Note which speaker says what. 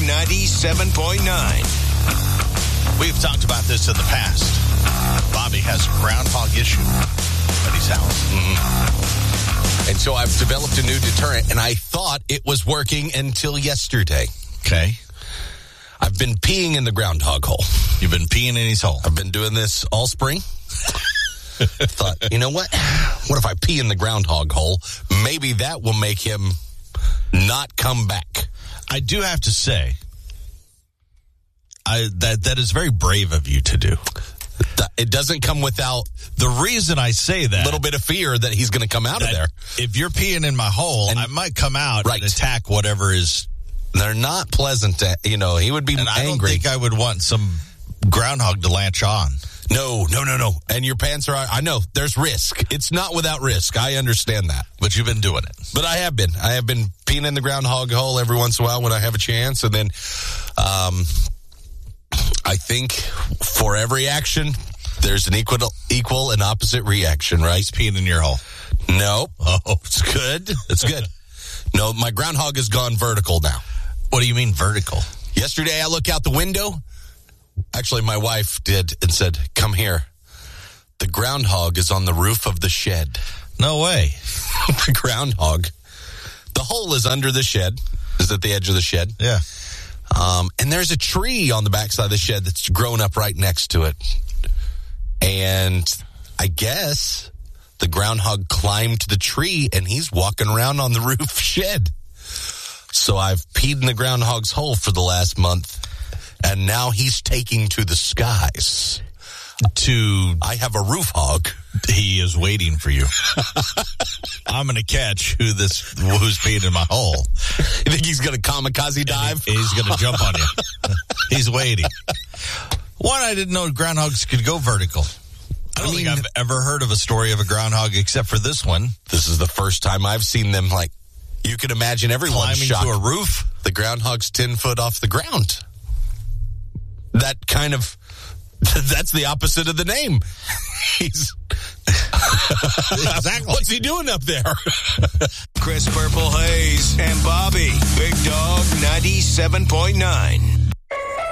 Speaker 1: 97.9.
Speaker 2: We've talked about this in the past. Bobby has a groundhog issue at his house.
Speaker 3: And so I've developed a new deterrent, and I thought it was working until yesterday.
Speaker 2: Okay.
Speaker 3: I've been peeing in the groundhog hole.
Speaker 2: You've been peeing in his hole.
Speaker 3: I've been doing this all spring. Thought, you know what? What if I pee in the groundhog hole? Maybe that will make him not come back.
Speaker 2: I do have to say, that is very brave of you to do.
Speaker 3: It doesn't come without
Speaker 2: the reason I say that.
Speaker 3: A little bit of fear that he's going to come out of there.
Speaker 2: If you're peeing in my hole, I might come out and attack whatever is.
Speaker 3: They're not pleasant. He would be angry.
Speaker 2: I don't think I would want some groundhog to latch on.
Speaker 3: No. And your pants are, I know, there's risk. It's not without risk. I understand that.
Speaker 2: But you've been doing it.
Speaker 3: But I have been peeing in the groundhog hole every once in a while when I have a chance. And then I think for every action, there's an equal and opposite reaction, right?
Speaker 2: He's peeing in your hole.
Speaker 3: No. Oh, it's good. It's good. No, my groundhog has gone vertical now.
Speaker 2: What do you mean vertical?
Speaker 3: Yesterday, I look out the window. Actually, my wife did and said, come here. The groundhog is on the roof of the shed.
Speaker 2: No way.
Speaker 3: The groundhog. The hole is under the shed. Is at the edge of the shed.
Speaker 2: Yeah.
Speaker 3: And there's a tree on the backside of the shed that's grown up right next to it. And I guess the groundhog climbed the tree and he's walking around on the roof shed. So I've peed in the groundhog's hole for the last month. And now he's taking to the skies. I have a roof hog.
Speaker 2: He is waiting for you. I'm going to catch who's peeing in my hole.
Speaker 3: You think he's going to kamikaze dive?
Speaker 2: He's going to jump on you. He's waiting. One, I didn't know groundhogs could go vertical. I don't think I've ever heard of a story of a groundhog except for this one.
Speaker 3: This is the first time I've seen them. Like, you can imagine everyone
Speaker 2: climbing
Speaker 3: shocked.
Speaker 2: to a roof.
Speaker 3: The groundhog's 10 foot off the ground. That's the opposite of the name. He's
Speaker 2: exactly.
Speaker 3: What's he doing up there?
Speaker 1: Chris Purple Hayes and Bobby, Big Dog 97.9.